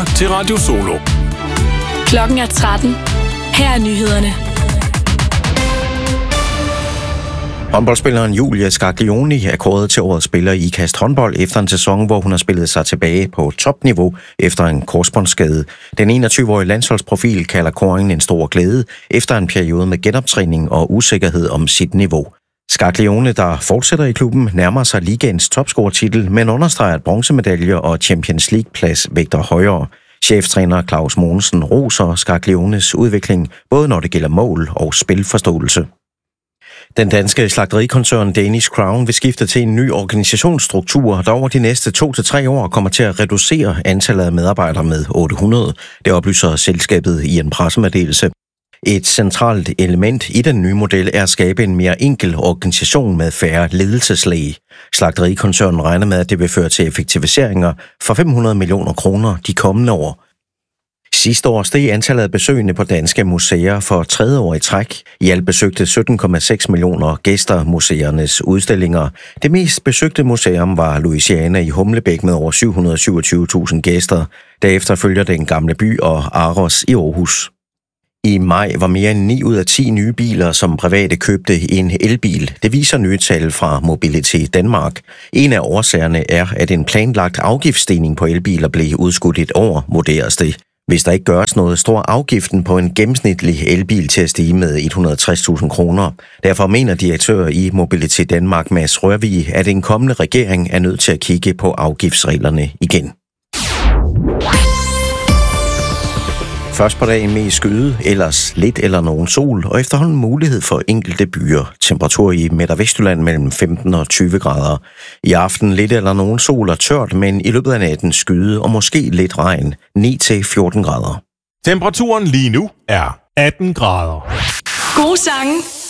lytter til Radio Solo. Klokken er 13. Her er nyhederne. Håndboldspilleren Julia Scaglioni er kåret til årets spiller i IKAST håndbold efter en sæson, hvor hun har spillet sig tilbage på topniveau efter en korsbåndsskade. Den 21-årige landsholdsprofil kalder kåringen en stor glæde efter en periode med genoptræning og usikkerhed om sit niveau. Scaglioni, der fortsætter i klubben, nærmer sig ligaens topscorertitel, men understreger, at bronzemedaljer og Champions League-plads vægter højere. Cheftræner Claus Mogensen roser Scaglionis udvikling, både når det gælder mål og spilforståelse. Den danske slagterikoncern Danish Crown vil skifte til en ny organisationsstruktur, der over de næste 2-3 år kommer til at reducere antallet af medarbejdere med 800. Det oplyser selskabet i en pressemeddelelse. Et centralt element i den nye model er at skabe en mere enkel organisation med færre ledelseslag. Slagterikoncernen regner med, at det vil føre til effektiviseringer for 500 millioner kroner de kommende år. Sidste år steg antallet af besøgende på danske museer for 3. år i træk. I alt besøgte 17,6 millioner gæster museernes udstillinger. Det mest besøgte museum var Louisiana i Humlebæk med over 727.000 gæster. Derefter følger Den Gamle By og Aros i Aarhus. I maj var mere end 9 ud af 10 nye biler, som private købte, en elbil. Det viser nye tal fra Mobilitet Danmark. En af årsagerne er, at en planlagt afgiftsstigning på elbiler blev udskudt et år, vurderes det. Hvis der ikke gøres noget, står afgiften på en gennemsnitlig elbil til at stige med 160.000 kroner. Derfor mener direktør i Mobilitet Danmark, Mads Rørvig, at en kommende regering er nødt til at kigge på afgiftsreglerne igen. Først på dagen mest skyde, ellers lidt eller nogen sol, og efterhånden mulighed for enkelte byer. Temperatur i Midt- og Vestjylland mellem 15 og 20 grader. I aften lidt eller nogen sol og tørt, men i løbet af natten skyde og måske lidt regn. 9-14 grader. Temperaturen lige nu er 18 grader. Gode sange